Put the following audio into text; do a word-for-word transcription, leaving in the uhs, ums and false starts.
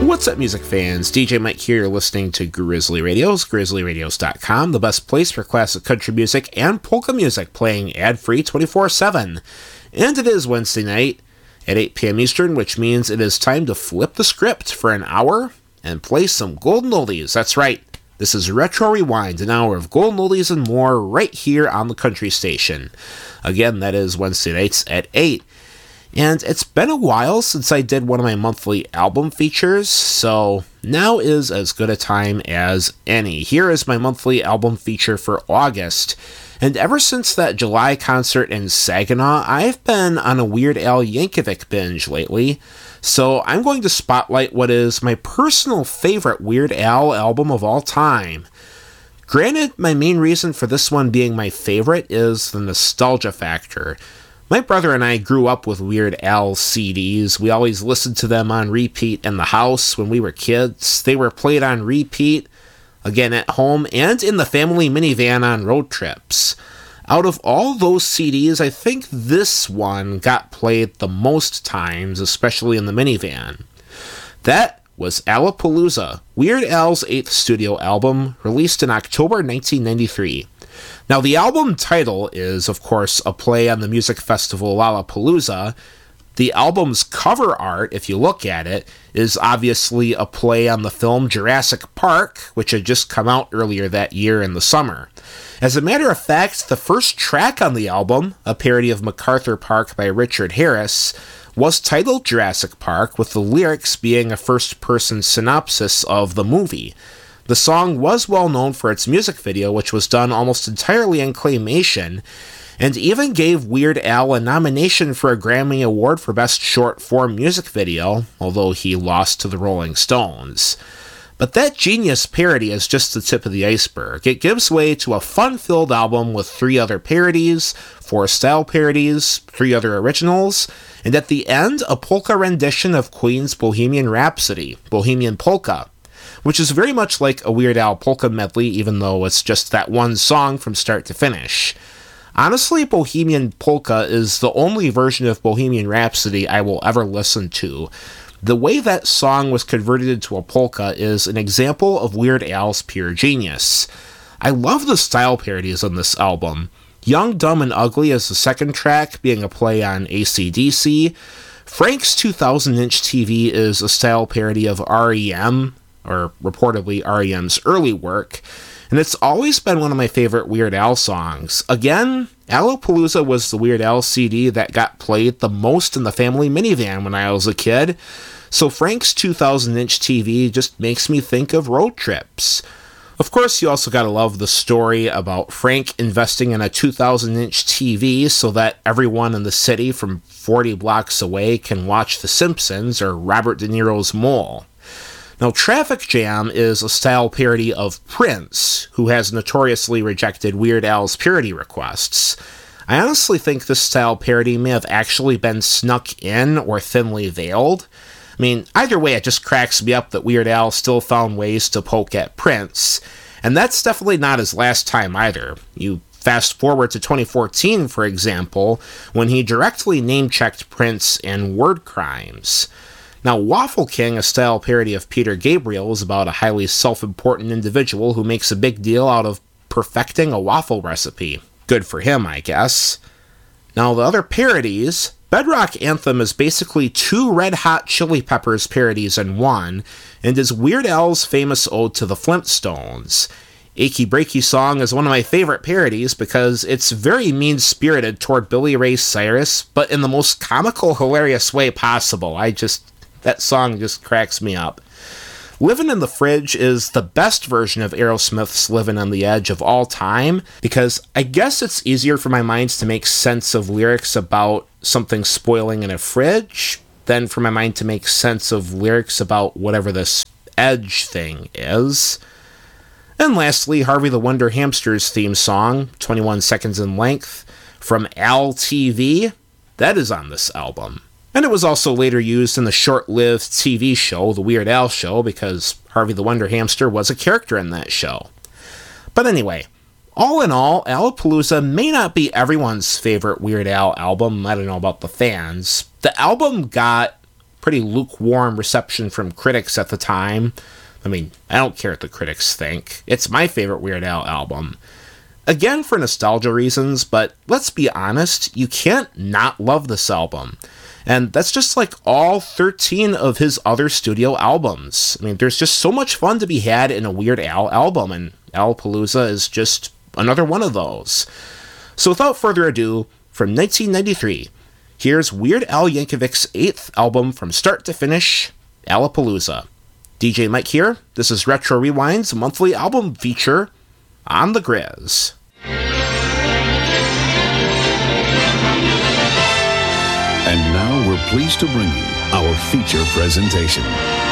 What's up, music fans? D J Mike here. You're listening to Grizzly Radios, grizzly radios dot com, the best place for classic country music and polka music playing ad-free twenty-four seven. And it is Wednesday night at eight p.m. Eastern, which means it is time to flip the script for an hour and play some golden oldies. That's right. This is Retro Rewind, an hour of golden oldies and more right here on the country station. Again, that is Wednesday nights at eight. And it's been a while since I did one of my monthly album features, so now is as good a time as any. Here is my monthly album feature for August. And ever since that July concert in Saginaw, I've been on a Weird Al Yankovic binge lately. So I'm going to spotlight what is my personal favorite Weird Al album of all time. Granted, my main reason for this one being my favorite is the nostalgia factor. My brother and I grew up with Weird Al C Ds. We always listened to them on repeat in the house when we were kids. They were played on repeat, again at home, and in the family minivan on road trips. Out of all those C Ds, I think this one got played the most times, especially in the minivan. That was Alapalooza, Weird Al's eighth studio album, released in October nineteen ninety-three. Now, the album title is, of course, a play on the music festival Lollapalooza. The album's cover art, if you look at it, is obviously a play on the film Jurassic Park, which had just come out earlier that year in the summer. As a matter of fact, the first track on the album, a parody of MacArthur Park by Richard Harris, was titled Jurassic Park, with the lyrics being a first-person synopsis of the movie. The song was well known for its music video, which was done almost entirely in claymation, and even gave Weird Al a nomination for a Grammy Award for Best Short-Form Music Video, although he lost to the Rolling Stones. But that genius parody is just the tip of the iceberg. It gives way to a fun-filled album with three other parodies, four style parodies, three other originals, and at the end, a polka rendition of Queen's Bohemian Rhapsody, Bohemian Polka, which is very much like a Weird Al polka medley, even though it's just that one song from start to finish. Honestly, Bohemian Polka is the only version of Bohemian Rhapsody I will ever listen to. The way that song was converted into a polka is an example of Weird Al's pure genius. I love the style parodies on this album. Young, Dumb, and Ugly is the second track, being a play on A C D C. Frank's two thousand inch T V is a style parody of R E M, or reportedly R E M's early work, and it's always been one of my favorite Weird Al songs. Again, Alapalooza was the Weird Al C D that got played the most in the family minivan when I was a kid, so Frank's two thousand inch T V just makes me think of road trips. Of course, you also gotta love the story about Frank investing in a two thousand inch T V so that everyone in the city from forty blocks away can watch The Simpsons or Robert De Niro's Mole. Now, Traffic Jam is a style parody of Prince, who has notoriously rejected Weird Al's parody requests. I honestly think this style parody may have actually been snuck in or thinly veiled. I mean, either way, it just cracks me up that Weird Al still found ways to poke at Prince, and that's definitely not his last time either. You fast forward to twenty fourteen, for example, when he directly name-checked Prince in Word Crimes. Now, Waffle King, a style parody of Peter Gabriel, is about a highly self-important individual who makes a big deal out of perfecting a waffle recipe. Good for him, I guess. Now, the other parodies, Bedrock Anthem is basically two Red Hot Chili Peppers parodies in one, and is Weird Al's famous ode to the Flintstones. Achy Breaky Song is one of my favorite parodies because it's very mean-spirited toward Billy Ray Cyrus, but in the most comical, hilarious way possible. I just... That song just cracks me up. Livin' in the Fridge is the best version of Aerosmith's Livin' on the Edge of all time, because I guess it's easier for my mind to make sense of lyrics about something spoiling in a fridge than for my mind to make sense of lyrics about whatever this edge thing is. And lastly, Harvey the Wonder Hamster's theme song, twenty-one seconds in length, from Al T V, that is on this album. And it was also later used in the short-lived T V show, The Weird Al Show, because Harvey the Wonder Hamster was a character in that show. But anyway, all in all, Alapalooza may not be everyone's favorite Weird Al album. I don't know about the fans. The album got pretty lukewarm reception from critics at the time. I mean, I don't care what the critics think. It's my favorite Weird Al album. Again, for nostalgia reasons, but let's be honest, you can't not love this album. And that's just like all thirteen of his other studio albums. I mean, there's just so much fun to be had in a Weird Al album, and Alapalooza is just another one of those. So without further ado, from nineteen ninety-three, here's Weird Al Yankovic's eighth album from start to finish, Alapalooza. D J Mike here. This is Retro Rewind's monthly album feature on the Grizz. And now we're pleased to bring you our feature presentation.